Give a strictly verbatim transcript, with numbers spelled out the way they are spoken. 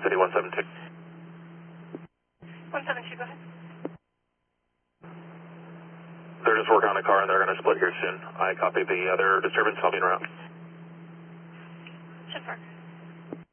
City one seven two. one seven two, go ahead. They're just working on the car and they're going to split here soon. I copy the other disturbance. I'll be en route. ten four.